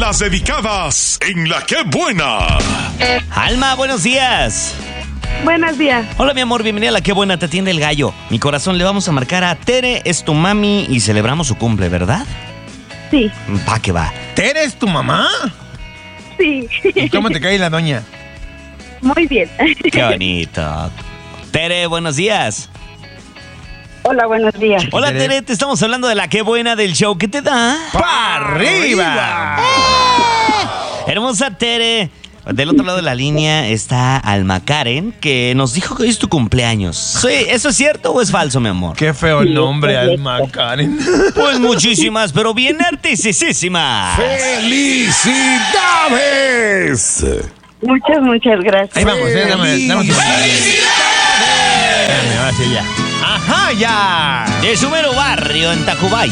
las dedicadas en La Qué Buena. Alma, buenos días. Buenos días. Hola, mi amor, bienvenida a La Qué Buena, te atiende el gallo. Mi corazón, le vamos a marcar a Tere, es tu mami y celebramos su cumple, ¿verdad? Sí. Va que va. ¿Tere es tu mamá? Sí. ¿Y cómo te cae la doña? Muy bien. Qué bonito. Tere, buenos días. Hola, buenos días. Hola, Tere, te estamos hablando de La Qué Buena del show. ¿Qué te da? ¡Pa' arriba! Hermosa Tere. Del otro lado de la línea está Alma Karen, que nos dijo que hoy es tu cumpleaños. Sí, ¿eso es cierto o es falso, mi amor? Qué feo el nombre, Alma Karen. Pues muchísimas, pero bien artisísimas. ¡Felicidades! Muchas gracias. Ahí vamos, dame un segundo. Espérame, ahora sí ya. ¡Ajá, ya! De su mero barrio en Tacubaya.